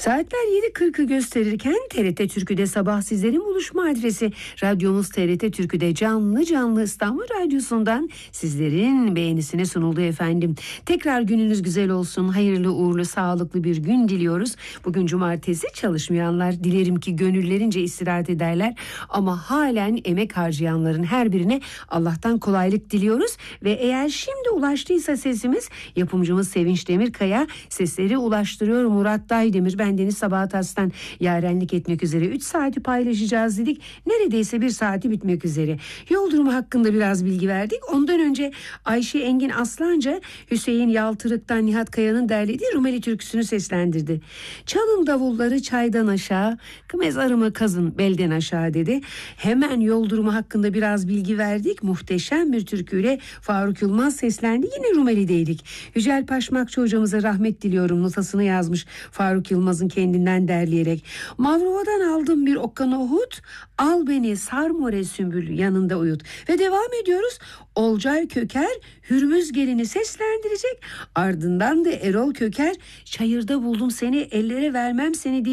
Saatler 7.40'ı gösterirken TRT Türkü'de sabah sizlerin buluşma adresi radyomuz TRT Türkü'de canlı İstanbul Radyosu'ndan sizlerin beğenisine sunuldu efendim. Tekrar gününüz güzel olsun, hayırlı uğurlu sağlıklı bir gün diliyoruz. Bugün cumartesi, çalışmayanlar dilerim ki gönüllerince istirahat ederler ama halen emek harcayanların her birine Allah'tan kolaylık diliyoruz ve eğer şimdi ulaştıysa sesimiz, yapımcımız Sevinç Demirkaya sesleri ulaştırıyor. Murat Daydemir, bendeniz Sabahat Aslan yarenlik etmek üzere 3 saati paylaşacağız dedik. Neredeyse 1 saati bitmek üzere. Yol durumu hakkında biraz bilgi verdik. Ondan önce Ayşe Engin Aslanca Hüseyin Yaltırık'tan Nihat Kaya'nın derlediği Rumeli türküsünü seslendirdi. Çalın davulları çaydan aşağı, mezarımı kazın belden aşağı dedi. Hemen yol durumu hakkında biraz bilgi verdik. Muhteşem bir türküyle Faruk Yılmaz seslendi. Yine Rumeli'deydik. Yücel Paşmakçı hocamıza rahmet diliyorum. Notasını yazmış Faruk Yılmaz'ın kendinden derleyerek. Mavrova'dan aldım bir okkan Uhud, al beni sarmore sümbül yanında uyut. Ve devam ediyoruz. Olcay Köker Hürmüz gelini seslendirecek. Ardından da Erol Köker çayırda buldum seni, ellere vermem seni diye